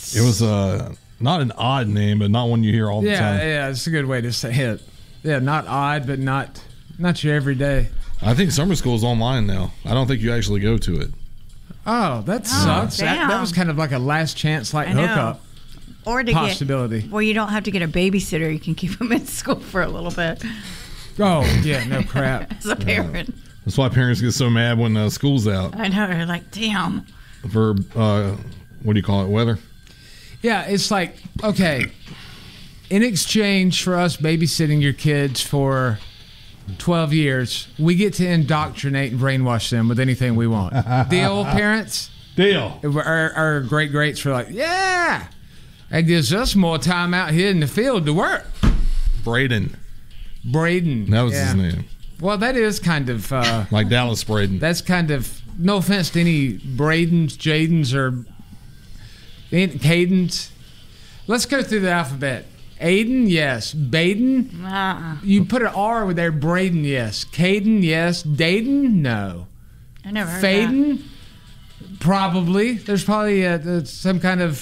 It was not an odd name, but not one you hear all the time. Yeah, it's a good way to say it. Yeah, not odd, but not your everyday. I think summer school is online now. I don't think you actually go to it. Oh, that sucks. That was kind of like a last chance hookup. Or to possibility. Well, you don't have to get a babysitter. You can keep them in school for a little bit. Oh, yeah, no crap. As a parent. That's why parents get so mad when school's out. I know. They're like, damn. For, what do you call it, weather? Yeah, it's like, okay, in exchange for us babysitting your kids for 12 years, we get to indoctrinate and brainwash them with anything we want. Deal, parents? Deal. Our great-greats were like, yeah, that gives us more time out here in the field to work. Braden. That was his name. Well, that is kind of... like Dallas Braden. That's kind of... No offense to any Bradens, Jadens, or Cadens. Let's go through the alphabet. Aiden, yes. Baden, you put an R with there. Braden, yes. Caden, yes. Dayton, no. I never heard Faden, that. Probably. There's probably some kind of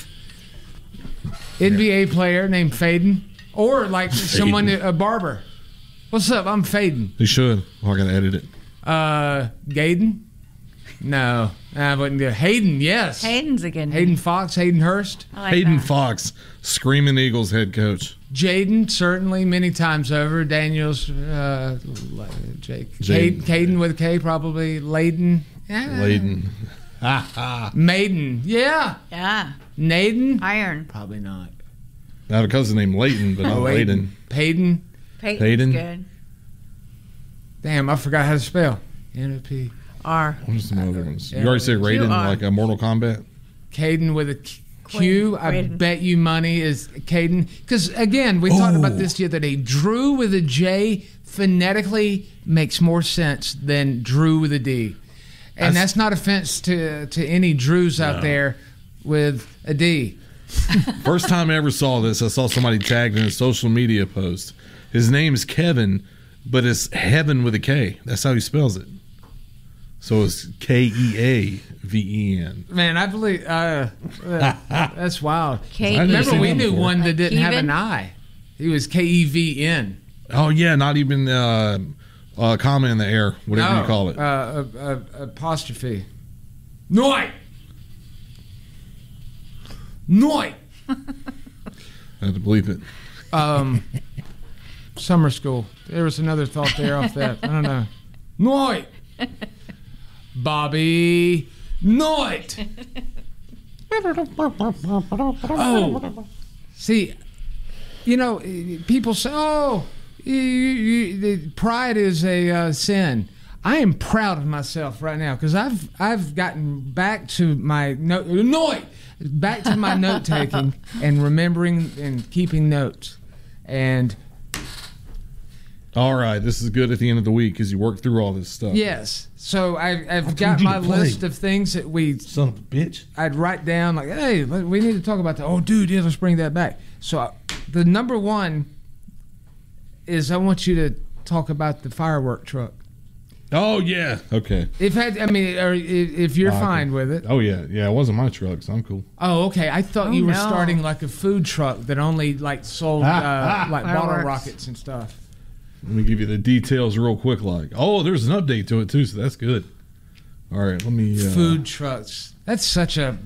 NBA player named Faden. Or like someone, a barber. What's up? I'm Faden. You should. Oh, I got to edit it. Gaden? No. I wouldn't go. Hayden, yes. Hayden's a good name. Hayden Fox, Hayden Hurst. I like Hayden that. Fox, Screaming Eagles head coach. Jaden, certainly, many times over. Daniels, Jake. Caden with a K, probably. Layden. Yeah. Layden. Maiden. Yeah. Yeah. Naden. Iron. Probably not. I have a cousin named Layton, but not Layden. Payden. Peyton's good. Damn, I forgot how to spell. N-O-P. R. What are some other ones? You already said Raiden, like a Mortal Kombat? Caden with a Q. I bet you money is Caden. Because, again, we talked about this the other day. Drew with a J phonetically makes more sense than Drew with a D. And that's not offense to any Drews out there with a D. First time I ever saw this, I saw somebody tagged in a social media post. His name is Kevin, but it's heaven with a K. That's how he spells it. So it's Keaven. Man, I believe that's wild. K-E-V-N. I remember we knew one that didn't have Kevin? an I. He was Kevn. Oh, yeah, not even comma in the air, whatever you call it. Apostrophe. Noi. I have to bleep it. Summer school. There was another thought there off that. I don't know. Noi. Bobby Noit. Oh, see, people say, pride is a sin. I am proud of myself right now because I've gotten back to my note taking and remembering and keeping notes. And all right, this is good at the end of the week because you work through all this stuff. Yes. So I've got my list of things that son of a bitch. I'd write down like, hey, we need to talk about that. Oh, dude, yeah, let's bring that back. So the number one is I want you to talk about the firework truck. Oh yeah. Okay. If you're fine with it. Oh yeah. It wasn't my truck, so I'm cool. Oh, okay. I thought you were starting like a food truck that only like sold like bottle rockets and stuff. Let me give you the details real quick. There's an update to it too, so that's good. All right, let me. Food trucks. That's such a.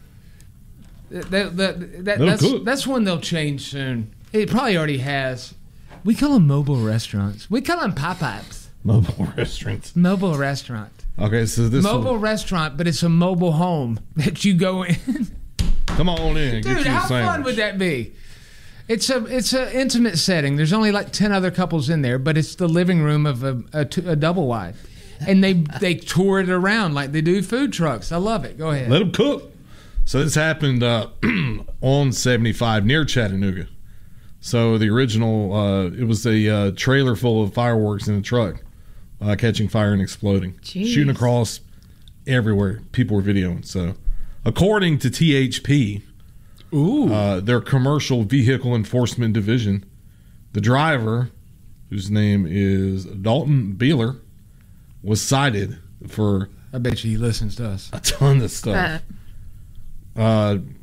That's one they'll change soon. It probably already has. We call them mobile restaurants. We call them pop-ups. Mobile restaurants. Mobile restaurant. Okay, so this mobile restaurant, but it's a mobile home that you go in. Come on in, dude. Get you How fun would that be? It's an intimate setting. There's only like 10 other couples in there, but it's the living room of a double wide, and they tour it around like they do food trucks. I love it. Go ahead. Let them cook. So this happened on 75 near Chattanooga. So the original, it was a trailer full of fireworks in a truck, catching fire and exploding, shooting across everywhere. People were videoing. So, according to THP. Their commercial vehicle enforcement division, the driver, whose name is Dalton Beeler, was cited for I bet you he listens to us. a ton of stuff.